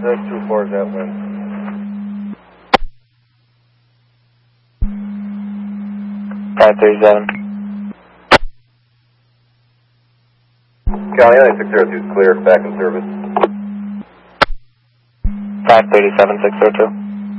624 is that wind. County LA 602 is clear, back in service. 537, 602.